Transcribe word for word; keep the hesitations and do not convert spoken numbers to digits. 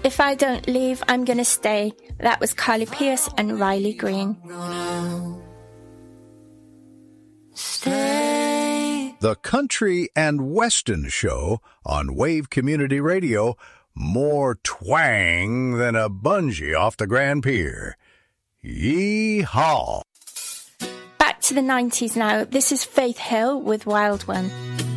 If I Don't Leave, I'm Gonna Stay. That was Carly Pearce and Riley Green. Stay. The Country and Western Show on Wave Community Radio. More twang than a bungee off the Grand Pier. Yee-haw. Back to the nineties now. This is Faith Hill with Wild One.